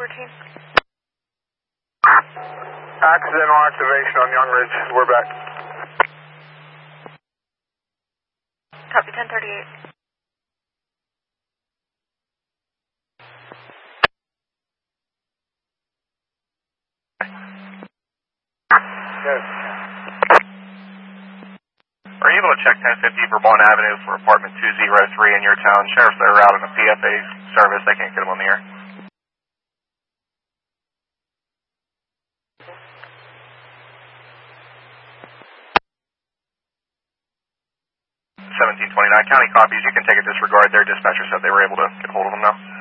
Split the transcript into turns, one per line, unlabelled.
Accidental activation on Young Ridge. We're back.
Copy 1038.
Yes.
Are you able to check 1050 Bourbon Avenue for apartment 203 in your town? Sheriffs that are out on a PFA service, they can't get them on the air. 1729 county copies. You can take a disregard there. Dispatcher said they were able to get hold of them now.